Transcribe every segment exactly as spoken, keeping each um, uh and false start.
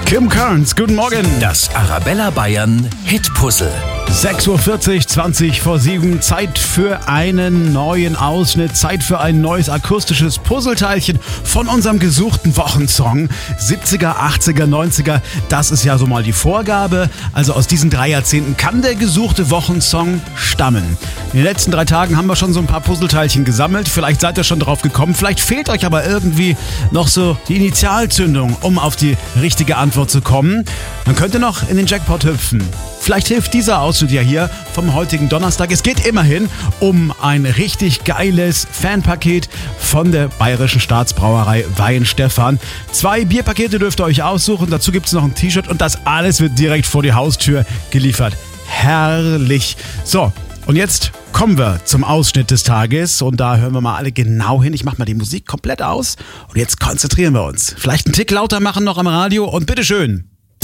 Kim Carnes, guten Morgen. Das Arabella Bayern Hitpuzzle. sechs Uhr vierzig, zwanzig vor sieben. Zeit für einen neuen Ausschnitt. Zeit für ein neues akustisches Puzzleteilchen von unserem gesuchten Wochensong. siebziger, achtziger, neunziger. Das ist ja so mal die Vorgabe. Also aus diesen drei Jahrzehnten kann der gesuchte Wochensong stammen. In den letzten drei Tagen haben wir schon so ein paar Puzzleteilchen gesammelt. Vielleicht seid ihr schon drauf gekommen. Vielleicht fehlt euch aber irgendwie noch so die Initialzündung, um auf die richtige Antwort zu kommen. Dann könnt ihr noch in den Jackpot hüpfen. Vielleicht hilft dieser Ausschnitt ja hier vom heutigen Donnerstag. Es geht immerhin um ein richtig geiles Fanpaket von der Bayerischen Staatsbrauerei Weihenstephan. Zwei Bierpakete dürft ihr euch aussuchen. Dazu gibt es noch ein T-Shirt und das alles wird direkt vor die Haustür geliefert. Herrlich. So, und jetzt kommen wir zum Ausschnitt des Tages und da hören wir mal alle genau hin. Ich mache mal die Musik komplett aus und jetzt konzentrieren wir uns. Vielleicht einen Tick lauter machen noch am Radio und bitteschön.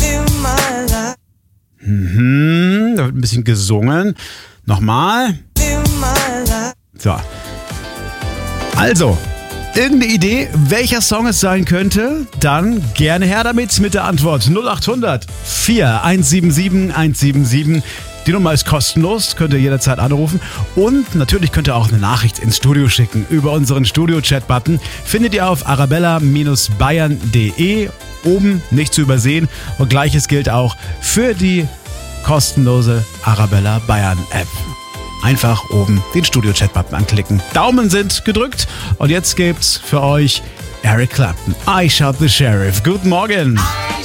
Mhm, da wird ein bisschen gesungen. Nochmal. So. Also, irgendeine Idee, welcher Song es sein könnte? Dann gerne her damit mit der Antwort null acht hundert vier eins sieben sieben eins sieben sieben. Die Nummer ist kostenlos, könnt ihr jederzeit anrufen. Und natürlich könnt ihr auch eine Nachricht ins Studio schicken. Über unseren Studio-Chat-Button findet ihr auf arabella bayern punkt de. Oben nicht zu übersehen. Und gleiches gilt auch für die kostenlose Arabella Bayern App. Einfach oben den Studio-Chat-Button anklicken. Daumen sind gedrückt. Und jetzt gibt's für euch Eric Clapton. I Shot the Sheriff. Guten Morgen.